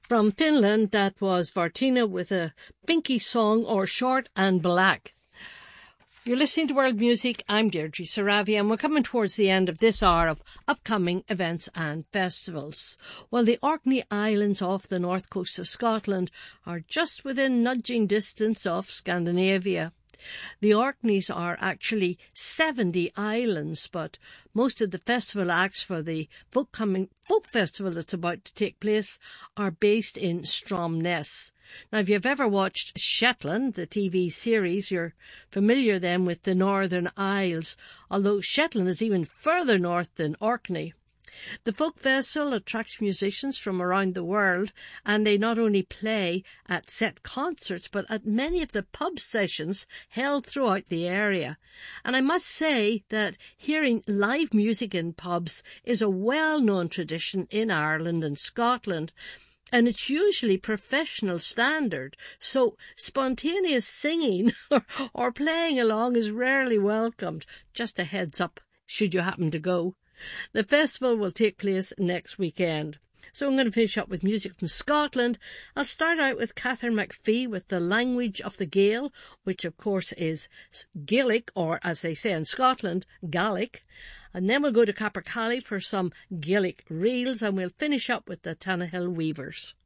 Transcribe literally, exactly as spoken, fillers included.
From Finland, that was Vartina with a Binky song, or Short and Black. You're listening to World Music. I'm Deirdre Saravi, and we're coming towards the end of this hour of upcoming events and festivals. Well, the Orkney Islands off the north coast of Scotland are just within nudging distance of Scandinavia. The Orkneys are actually seventy islands, but most of the festival acts for the folk, coming, folk festival that's about to take place are based in Stromness. Now, if you've ever watched Shetland, the T V series, you're familiar then with the Northern Isles, although Shetland is even further north than Orkney. The folk festival attracts musicians from around the world, and they not only play at set concerts but at many of the pub sessions held throughout the area. And I must say that hearing live music in pubs is a well-known tradition in Ireland and Scotland, and it's usually professional standard, so spontaneous singing or, or playing along is rarely welcomed. Just a heads up, should you happen to go. The festival will take place next weekend. So I'm going to finish up with music from Scotland. I'll start out with Catherine McPhee with The Language of the Gael, which of course is Gaelic, or as they say in Scotland, Gaelic. And then we'll go to Capercaillie for some Gaelic reels, and we'll finish up with the Tannahill Weavers.